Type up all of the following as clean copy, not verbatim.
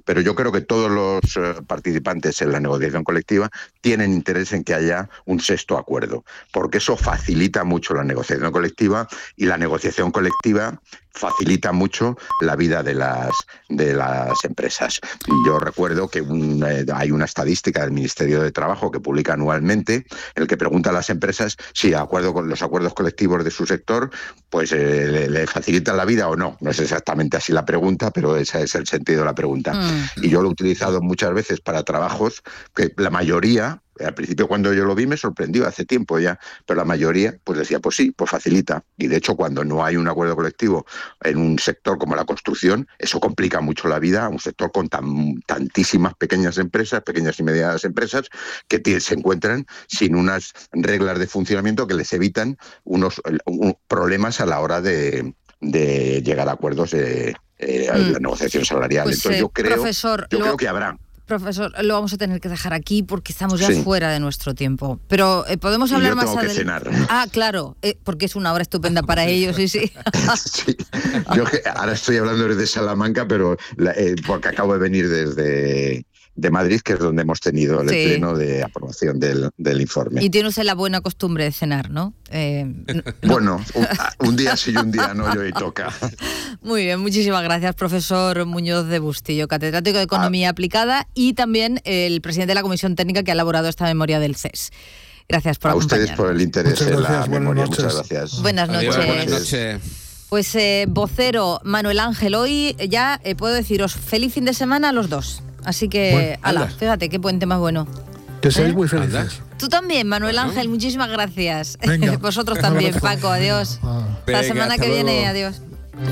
pero yo creo que todos los participantes en la negociación colectiva tienen interés en que haya un sexto acuerdo, porque eso facilita mucho la negociación colectiva, y la negociación colectiva facilita mucho la vida de las empresas. Yo recuerdo que hay una estadística del Ministerio de Trabajo que publica anualmente, en el que pregunta a las empresas si, de acuerdo con los acuerdos colectivos de su sector, pues le facilitan la vida o no. No es exactamente así la pregunta, pero ese es el sentido de la pregunta. Y yo lo he utilizado muchas veces para trabajos que la mayoría, al principio cuando yo lo vi me sorprendió, hace tiempo ya, pero la mayoría pues decía, pues sí, pues facilita. Y de hecho, cuando no hay un acuerdo colectivo en un sector como la construcción, eso complica mucho la vida a un sector con tantísimas pequeñas empresas, pequeñas y medianas empresas, que se encuentran sin unas reglas de funcionamiento que les evitan unos problemas a la hora de llegar a acuerdos de la negociación salarial. Pues, entonces yo creo que habrá. Profesor, lo vamos a tener que dejar aquí porque estamos ya fuera de nuestro tiempo. Pero podemos hablar más adelante. Cenar. Ah, claro, porque es una hora estupenda para ellos, sí. Sí. Yo ahora estoy hablando desde Salamanca, pero porque acabo de venir desde Madrid, que es donde hemos tenido el pleno de aprobación del informe. Y tiene usted la buena costumbre de cenar, ¿no? Bueno, un día sí y un día no, y hoy toca. Muy bien, muchísimas gracias, profesor Muñoz de Bustillo, catedrático de Economía Aplicada y también el presidente de la Comisión Técnica que ha elaborado esta memoria del CES. Gracias por acompañarnos. A ustedes por el interés en la memoria. Muchas gracias. Buenas noches. Adiós, buenas noches. Pues vocero Manuel Ángel, hoy ya puedo deciros feliz fin de semana a los dos. Así que, fíjate, qué puente más bueno. Que seáis muy felices. Tú también, Manuel Ángel, muchísimas gracias. Venga, vosotros también, Paco, adiós. La semana que viene, adiós.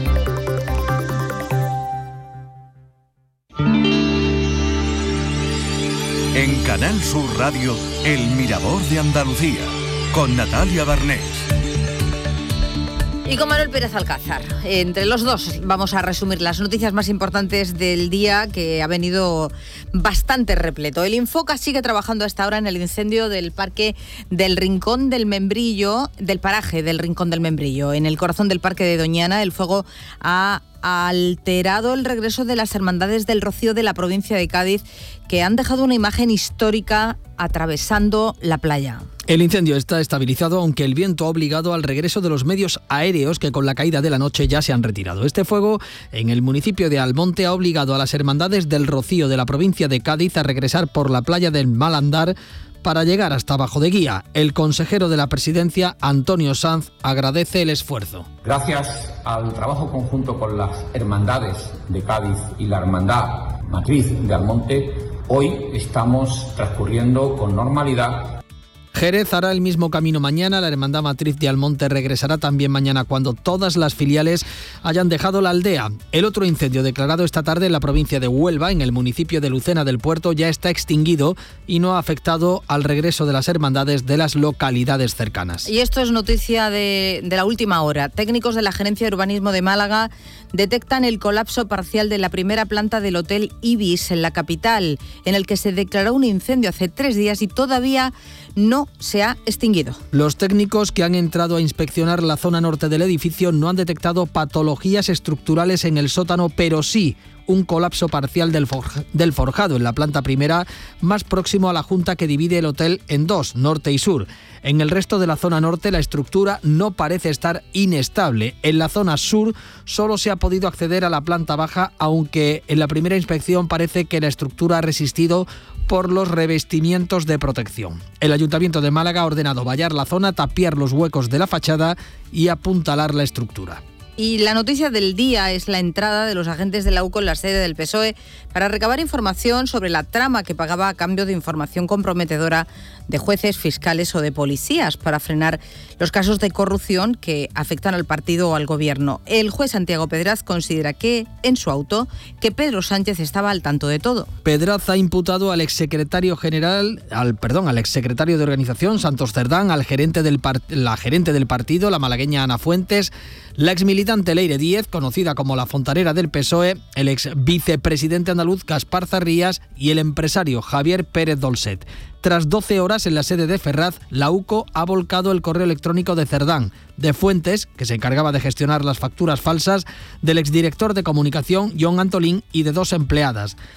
En Canal Sur Radio, El Mirador de Andalucía, con Natalia Barnés. Y con Manuel Pérez Alcázar. Entre los dos vamos a resumir las noticias más importantes del día, que ha venido bastante repleto. El Infoca sigue trabajando hasta ahora en el incendio del parque del Rincón del Membrillo, del paraje del Rincón del Membrillo. En el corazón del Parque de Doñana, el fuego ha alterado el regreso de las hermandades del Rocío de la provincia de Cádiz, que han dejado una imagen histórica atravesando la playa. El incendio está estabilizado, aunque el viento ha obligado al regreso de los medios aéreos que con la caída de la noche ya se han retirado. Este fuego en el municipio de Almonte ha obligado a las hermandades del Rocío de la provincia de Cádiz a regresar por la playa del Malandar para llegar hasta Bajo de Guía. El consejero de la presidencia, Antonio Sanz, agradece el esfuerzo. Gracias al trabajo conjunto con las hermandades de Cádiz y la hermandad matriz de Almonte, hoy estamos transcurriendo con normalidad. Jerez hará el mismo camino mañana. La Hermandad Matriz de Almonte regresará también mañana cuando todas las filiales hayan dejado la aldea. El otro incendio declarado esta tarde en la provincia de Huelva, en el municipio de Lucena del Puerto, ya está extinguido y no ha afectado al regreso de las hermandades de las localidades cercanas. Y esto es noticia de la última hora. Técnicos de la Gerencia de Urbanismo de Málaga detectan el colapso parcial de la primera planta del Hotel Ibis en la capital, en el que se declaró un incendio hace 3 días y todavía no se ha extinguido. Los técnicos que han entrado a inspeccionar la zona norte del edificio no han detectado patologías estructurales en el sótano, pero sí un colapso parcial del forjado en la planta primera, más próximo a la junta que divide el hotel en dos, norte y sur. En el resto de la zona norte la estructura no parece estar inestable. En la zona sur solo se ha podido acceder a la planta baja, aunque en la primera inspección parece que la estructura ha resistido por los revestimientos de protección. El Ayuntamiento de Málaga ha ordenado vallar la zona, tapiar los huecos de la fachada y apuntalar la estructura. Y la noticia del día es la entrada de los agentes de la UCO en la sede del PSOE para recabar información sobre la trama que pagaba a cambio de información comprometedora de jueces, fiscales o de policías para frenar los casos de corrupción que afectan al partido o al gobierno. El juez Santiago Pedraz considera que, en su auto, que Pedro Sánchez estaba al tanto de todo. Pedraz ha imputado al exsecretario de organización, Santos Cerdán, la gerente del partido, la malagueña Ana Fuentes, la exmilitante Leire Díez, conocida como la fontanera del PSOE, el ex vicepresidente andaluz Gaspar Zarrías y el empresario Javier Pérez Dolcet. Tras 12 horas en la sede de Ferraz, la UCO ha volcado el correo electrónico de Cerdán, de Fuentes, que se encargaba de gestionar las facturas falsas, del exdirector de comunicación, John Antolín, y de 2 empleadas.